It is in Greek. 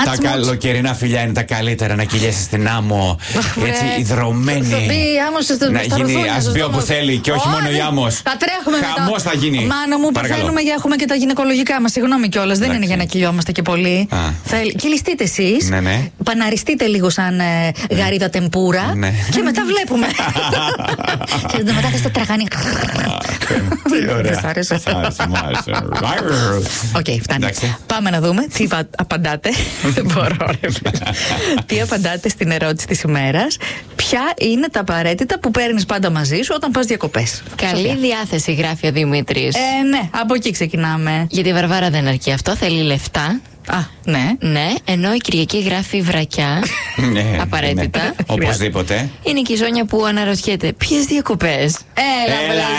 Τα καλοκαιρινά φιλιά είναι τα καλύτερα. Να κυλιέσαι στην άμμο. Έτσι, υδρωμένη. Να γίνει ασβεί όπου θέλει και όχι μόνο η άμμος. Θα τρέχουμε μετά. Χαμός θα γίνει. Μάνο μου, που θέλουμε για έχουμε και τα γυναικολογικά μας. Συγγνώμη κιόλας, δεν είναι για να κυλιόμαστε και πολύ. Κυλιστείτε εσείς. Παναριστείτε λίγο σαν γαρίδα τεμπούρα. Και μετά βλέπουμε. Και μετά θα στο τραγάνι. Τι ωραία. Σας άρεσε. Οκ, φτάνει. Πάμε να δούμε τι απαντάτε. Δεν μπορώ, ρε. Τι απαντάτε στην ερώτηση της ημέρας. Ποια είναι τα απαραίτητα που παίρνεις πάντα μαζί σου όταν πας διακοπές? Καλή διάθεση, γράφει ο Δημήτρης. Ναι, από εκεί ξεκινάμε. Για τη Βαρβάρα δεν αρκεί αυτό, θέλει λεφτά. Ναι. Ναι, ενώ η Κυριακή γράφει βρακιά. Απαραίτητα. Οπωσδήποτε. Είναι και η Ζώνια που αναρωτιέται ποιες διακοπές. Έλα,